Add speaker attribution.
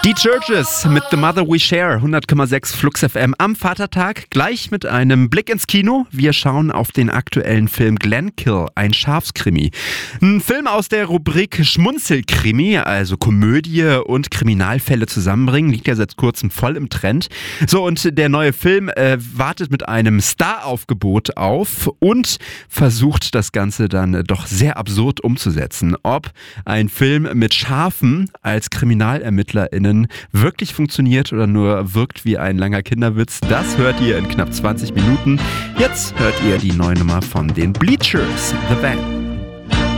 Speaker 1: Die Churches mit The Mother We Share, 100,6 Flux FM am Vatertag, gleich mit einem Blick ins Kino. Wir schauen auf den aktuellen Film Glenkill, ein Schafskrimi. Ein Film aus der Rubrik Schmunzelkrimi, also Komödie und Kriminalfälle zusammenbringen, liegt ja seit kurzem voll im Trend. So, und der neue Film wartet mit einem Staraufgebot auf und versucht das Ganze dann doch sehr absurd umzusetzen. Ob ein Film mit Schafen als KriminalermittlerInnen wirklich funktioniert oder nur wirkt wie ein langer Kinderwitz, das hört ihr in knapp 20 Minuten. Jetzt hört ihr die neue Nummer von den Bleachers, The Van.